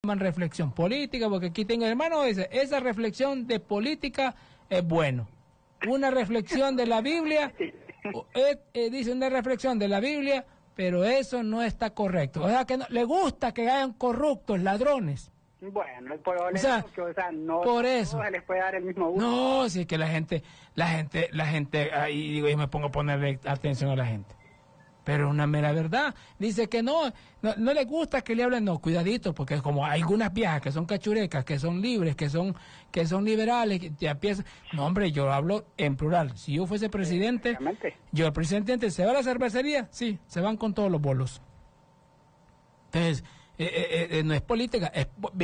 llaman reflexión política, porque aquí tengo hermano, dice, esa reflexión de política es bueno. Una reflexión de la Biblia, dice una reflexión de la Biblia, pero eso no está correcto. O sea, que no, le gusta que hayan corruptos, ladrones. Bueno, el problema no por eso se les puede dar el mismo gusto. No, sí que la gente, ahí digo, yo me pongo a ponerle atención a la gente. Pero una mera verdad, dice que no le gusta que le hablen, no, cuidadito, porque es como hay algunas viejas que son cachurecas, que son libres, que son liberales, que ya empiezan, no hombre, yo hablo en plural, si yo fuese presidente, el presidente se va a la cervecería, sí, se van con todos los bolos. Entonces, no es política, es